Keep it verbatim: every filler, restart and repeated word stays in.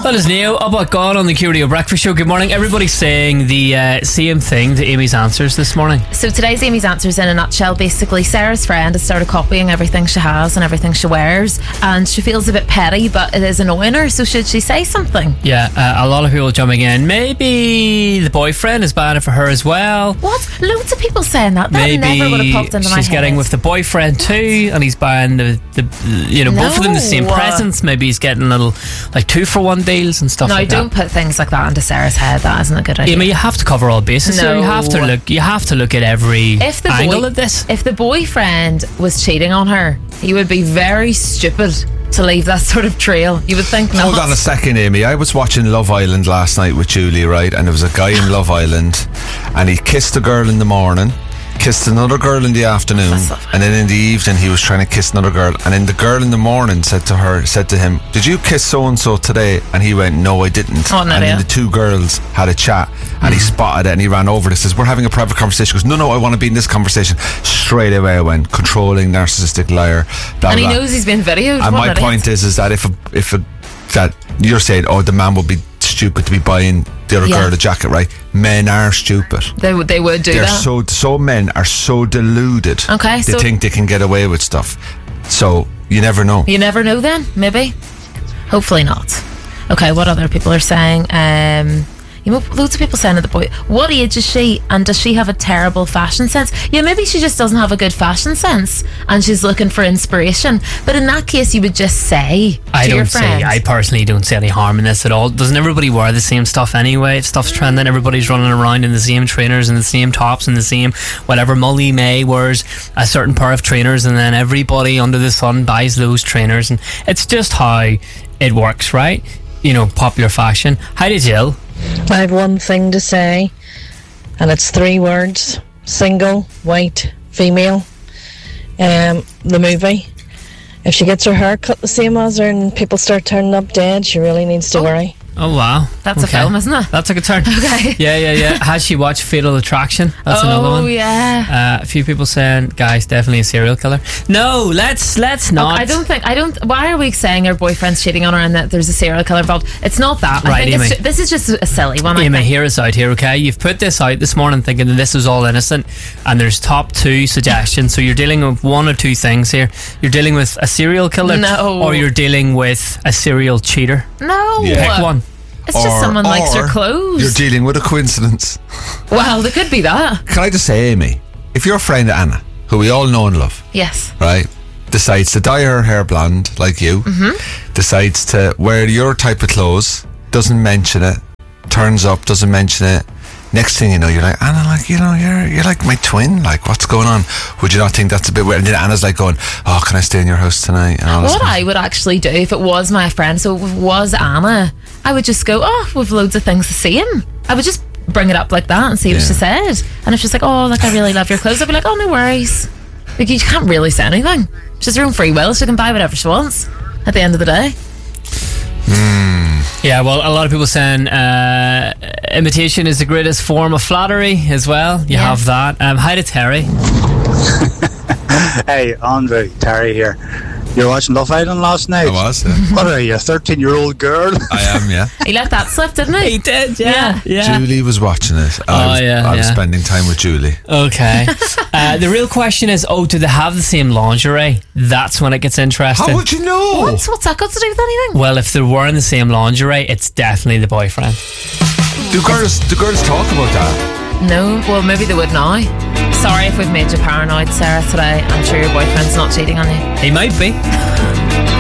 That is Neo, up at God on the Q Radio Breakfast Show. Good morning. Everybody's saying the uh, same thing to Amy's answers this morning. So today's Amy's answers in a nutshell. Basically, Sarah's friend has started copying everything she has and everything she wears, and she feels a bit petty, but it is annoying her. So should she say something? Yeah, uh, a lot of people jumping in. Maybe the boyfriend is buying it for her as well. What? Loads of people saying that. That Maybe never would have popped into my head. she's getting with the boyfriend too, and he's buying the, the you know, both of them the same No. presents. Maybe he's getting little like two for one deals and stuff No, like don't that. put things like that into Sarah's head. That isn't a good idea. Amy, you have to cover all bases. No. Here. You have to look. You have to look at every if the angle boy, of this. If the boyfriend was cheating on her, he would be very stupid to leave that sort of trail. You would think not. Hold on a second, Amy. I was watching Love Island last night with Julie, right? And there was a guy in Love Island, and he kissed a girl in the morning, kissed another girl in the afternoon, and then in the evening he was trying to kiss another girl, and then the girl in the morning said to her, said to him, "Did you kiss so and so today?" And he went, "No, I didn't." Oh, no, and then yeah. the two girls had a chat, and he spotted it, and he ran over to says, "We're having a private conversation." He goes, "No, no, I want to be in this conversation." Straight away I went, controlling, narcissistic liar, blah, and he blah. knows he's been videoed. And What my an idiot. point is, is that if a, if a, that you're saying, oh, the man would be stupid to be buying the other Yeah. girl a jacket, right? Men are stupid. They would, they would do They're that. so so men are so deluded. Okay, they so- think they can get away with stuff. So you never know. You never know then, maybe. Hopefully not. Okay, what other people are saying? Um, you know, loads of people saying to the boy, what age is she, and does she have a terrible fashion sense? Yeah, maybe she just doesn't have a good fashion sense and she's looking for inspiration. But in that case, you would just say to I your don't see. friend. I personally don't see any harm in this at all. Doesn't everybody wear the same stuff anyway? If stuff's trending, everybody's running around in the same trainers and the same tops and the same whatever. Molly May wears a certain pair of trainers, and then everybody under the sun buys those trainers, and it's just how it works, right? You know, popular fashion. Hi to Jill. I have one thing to say, and it's three words: single, white, female. Um, the movie. If she gets her hair cut the same as her and people start turning up dead, she really needs to worry. Oh wow, That's okay. a film, isn't it? That took a turn. Okay. Yeah, yeah, yeah. Has she watched Fatal Attraction? That's oh, another one. yeah. Uh, a few people saying, guys, definitely a serial killer. No, let's let's not. I don't think I don't. Why are we saying her boyfriend's cheating on her and that there's a serial killer involved? It's not that. Right, I think it's Amy. ju- this is just a silly one. I Amy, think. hear us out here, okay? You've put this out this morning thinking that this is all innocent, and there's top two suggestions. So you're dealing with one or two things here. You're dealing with a serial killer, No. or you're dealing with a serial cheater. No, Yeah. Pick one. It's just Or- someone likes or her clothes. You're dealing with a coincidence. Well, there could be that. Can I just say, Amy, if your friend Anna, who we all know and love, Yes. right, decides to dye her hair blonde like you, Mm-hmm. decides to wear your type of clothes, doesn't mention it, turns up, doesn't mention it. Next thing you know, you're like, Anna, like, you know, you're you're like my twin. Like, what's going on? Would you not think that's a bit weird? And then Anna's like going, oh, can I stay in your house tonight? And all this What stuff. I would actually do if it was my friend, so if it was Anna, I would just go, oh, we've loads of things the same. I would just bring it up like that and see what Yeah. she said. And if she's like, oh, like I really love your clothes, I'd be like, oh, no worries. Like, you can't really say anything. She's her own free will. She can buy whatever she wants at the end of the day. Yeah, well, a lot of people saying uh, imitation is the greatest form of flattery as well. You Yeah. have that. Um, hi to Terry. Hey, Andre, Terry here. You were watching Love Island last night? I was, yeah. What are you, a thirteen-year-old girl? I am, yeah. He let that slip, didn't he? He did, Yeah. yeah. Julie was watching it. And I Oh, was, yeah, I was yeah. spending time with Julie. Okay. uh, the real question is, oh, do they have the same lingerie? That's when it gets interesting. How would you know? What's, what's that got to do with anything? Well, if they're wearing the same lingerie, it's definitely the boyfriend. Do girls, do girls talk about that? No, well, maybe they would now. Sorry if we've made you paranoid, Sarah, today. I'm sure your boyfriend's not cheating on you. He might be.